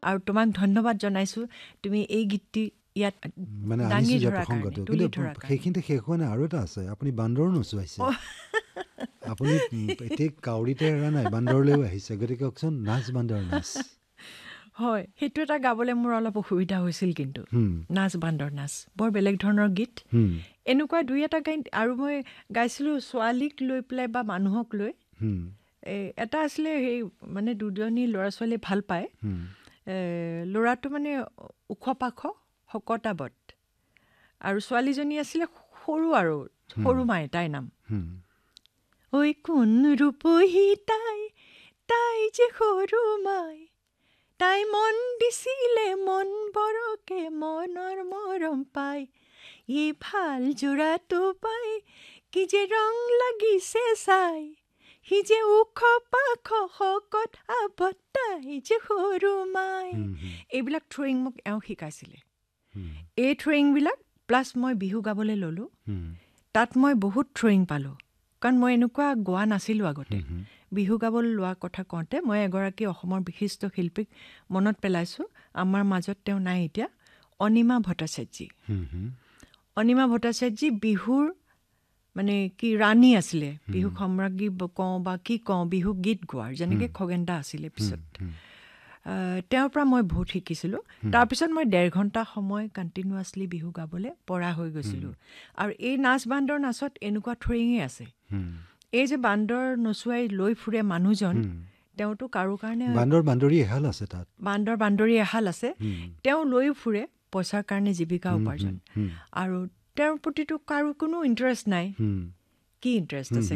আৰু তোমাক ধন্যবাদ জনাইছো তুমি এই গীতটি ইয়াত মানে দাঙি আনিছো ধৰাৰ প্ৰসংগটো কাৰণে, তুলি কিন্তু ধৰাৰ কাৰণে। সেইখিনিতে শেষ হোৱা নাই, আৰু এটা আছে আপুনি বান্দৰো নচুৱাইছে আপুনি এতিয়া কাউৰীতে এৰা নাই বান্দৰলৈও আহিছে গতিকে কওকচোন নাচ বান্দৰ নাচ হয় সেইটো এটা গাবলৈ মোৰ অলপ অসুবিধা হৈছিল কিন্তু নাচ বান্দৰ নাচ বৰ বেলেগ ধৰণৰ গীত এনেকুৱা দুই এটা গান আৰু মই গাইছিলোঁ ছোৱালীক লৈ পেলাই বা মানুহক লৈ এটা আছিলে সেই মানে দুজনী ল'ৰা ছোৱালী ভাল পায় ল'ৰাটো মানে ওখ পাখ শকতাৱত আৰু ছোৱালীজনী আছিলে সৰু আৰু সৰু মাই তাইৰ নাম ঐ কোন ৰূপহী তাই তাই যে সৰু মাই তাই মন দিছিলে মন বৰকে মনৰ মৰম পাই ই ভাল যোৰাটো পাই কি যে ৰং লাগিছে চাই সি যে ওখ পাখ শকত আৱত তাই যে সৰু মাই এইবিলাক থ্ৰয়িং মোক এওঁ শিকাইছিলে এই থ্ৰয়িংবিলাক প্লাছ মই বিহু গাবলৈ ল'লোঁ তাত মই বহুত থ্ৰয়িং পালোঁ কাৰণ মই এনেকুৱা গোৱা নাছিলোঁ আগতে বিহু গাবলৈ লোৱা কথা কওঁতে মই এগৰাকী অসমৰ বিশিষ্ট শিল্পীক মনত পেলাইছোঁ আমাৰ মাজত তেওঁ নাই এতিয়া অনিমা ভট্টাচাৰ্যী অনিমা ভট্টাচাৰ্যী বিহুৰ মানে কি ৰাণী আছিলে বিহু সম্ৰাজ্ঞী কওঁ বা কি কওঁ বিহু গীত গোৱাৰ যেনেকৈ খগেন্দা আছিলে পিছত তেওঁৰ পৰা মই বহুত শিকিছিলোঁ তাৰপিছত মই 1.5 ঘণ্টা সময় কণ্টিনিউৱাছলি বিহু গাবলৈ পৰা হৈ গৈছিলোঁ আৰু এই নাচ বান্দৰ নাচত এনেকুৱা থ্ৰয়িঙেই আছে এই যে বান্দৰ নচুৱাই লৈ ফুৰে মানুহজন তেওঁতো কাৰো কাৰণে বান্দৰী এহাল আছে তাত বান্দৰী এহাল আছে তেওঁ লৈ ফুৰে পইচাৰ কাৰণে জীৱিকা উপাৰ্জন আৰু তেওঁৰ প্ৰতিটো কাৰো কোনো ইণ্টাৰেষ্ট নাই কি ইণ্টাৰেষ্ট আছে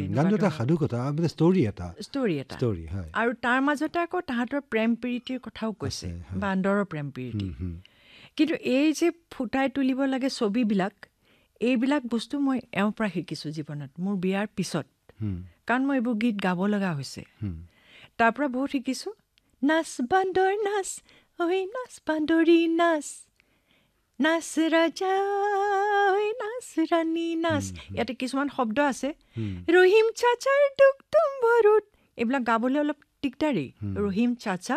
ষ্টৰী এটা আৰু তাৰ মাজতে আকৌ তাহাঁতৰ প্ৰেম প্ৰীতিৰ কথাও কৈছে বান্দৰৰ প্ৰেম প্ৰীতি কিন্তু এই যে ফুটাই তুলিব লাগে ছবিবিলাক এইবিলাক বস্তু মই এওঁৰ পৰা শিকিছোঁ জীৱনত মোৰ বিয়াৰ পিছত কাৰণ মই এইবোৰ গীত গাব লগা হৈছে তাৰ পৰা বহুত শিকিছোঁ নাচ বান্দৰ নাচ ঐ নাচ বান্দৰী নাচ নাচ ৰাজা ঐ নাচ ৰাণী নাচ ইয়াতে কিছুমান শব্দ আছে ৰহিম চাচাৰ দুখ তুম ভৰুত এইবিলাক গাবলৈ অলপ দিগদাৰী ৰহিম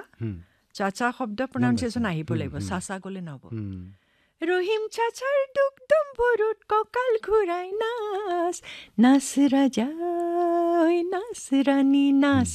চাচা শব্দ প্ৰনাউন্সিয়েশ্যন আহিব লাগিব চাচা গ'লে নহ'ব ৰহিম চাচাৰ দুখ তুম ভৰুত কঁকাল ঘূৰাই নাচ নাচ ৰাজা ঐ নাচ ৰাণী নাচ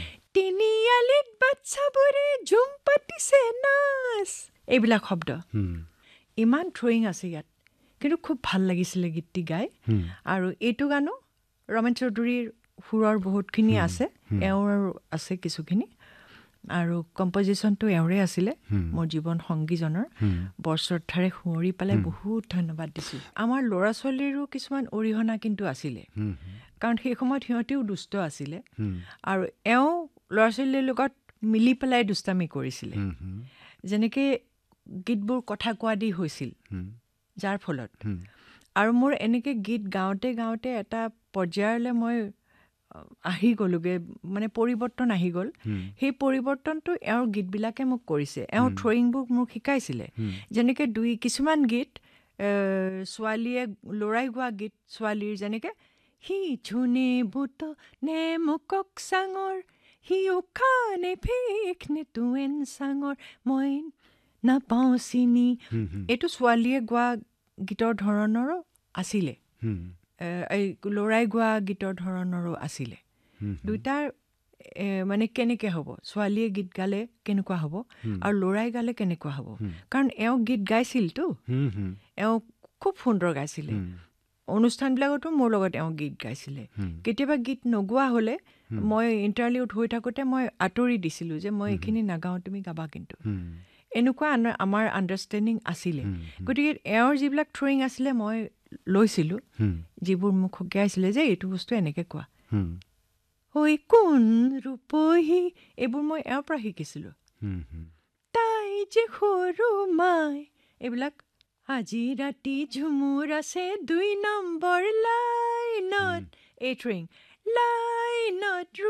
তিনিআলিত বাচ্চাবোৰে ঝুম পাতিছে নাচ এইবিলাক শব্দ ইমান থ্ৰয়িং আছে ইয়াত কিন্তু খুব ভাল লাগিছিলে গীতটি গাই আৰু এইটো গানো ৰমেন চৌধুৰীৰ সুৰৰ বহুতখিনি আছে এওঁৰ আছে কিছুখিনি আৰু কম্পজিশ্যনটো এওঁৰে আছিলে মোৰ জীৱন সংগীজনৰ বৰশ্ৰদ্ধাৰে সুঁৱৰি পেলাই বহুত ধন্যবাদ দিছোঁ আমাৰ ল'ৰা ছোৱালীৰো কিছুমান অৰিহণা কিন্তু আছিলে কাৰণ সেই সময়ত সিহঁতেও দুষ্ট আছিলে আৰু এওঁ ল'ৰা ছোৱালীৰ লগত মিলি পেলাই দুষ্টামি কৰিছিলে যেনেকৈ গীতবোৰ কথা কোৱা দি হৈছিল যাৰ ফলত আৰু মোৰ এনেকৈ গীত গাওঁতে গাওঁতে এটা পৰ্যায়লৈ মই আহি গ'লোগৈ মানে পৰিৱৰ্তন আহি গ'ল সেই পৰিৱৰ্তনটো এওঁৰ গীতবিলাকে মোক কৰিছে এওঁৰ থ্ৰয়িংবোৰ মোক শিকাইছিলে যেনেকৈ কিছুমান গীত ছোৱালীয়ে ল'ৰাই গোৱা গীত ছোৱালীৰ যেনেকৈ সি ঝুনে বুট নে মুকক চাঙৰ সি উশা নে ফেক নে তোৱেন চাঙৰ মই নাপাওঁ চিনি এইটো ছোৱালীয়ে গোৱা গীতৰ ধৰণৰো আছিলে এই ল'ৰাই গোৱা গীতৰ ধৰণৰো আছিলে দুইটাৰ মানে কেনেকৈ হ'ব ছোৱালীয়ে গীত গালে কেনেকুৱা হ'ব আৰু ল'ৰাই গালে কেনেকুৱা হ'ব কাৰণ এওঁ গীত গাইছিলতো এওঁ খুব সুন্দৰ গাইছিলে অনুষ্ঠানবিলাকতো মোৰ লগত এওঁ গীত গাইছিলে কেতিয়াবা গীত নগোৱা হ'লে মই ইণ্টাৰভিউত হৈ থাকোঁতে মই আঁতৰি দিছিলোঁ যে মই এইখিনি নাগাওঁ তুমি গাবা কিন্তু এনেকুৱা আমাৰ আণ্ডাৰষ্টেণ্ডিং আছিলে গতিকে এওঁৰ যিবিলাক থ্ৰয়িং আছিলে মই লৈছিলোঁ যিবোৰ মোক শিকাইছিলে যে এইটো বস্তু এনেকৈ কোৱা ঐ কোন ৰূপহী এইবোৰ মই এওঁৰ পৰা শিকিছিলোঁ তাই যে সৰু মাই এইবিলাক আজি ৰাতি ঝুমুৰ আছে 2 নম্বৰ লাইনত এই থ্ৰয়িং লাইনত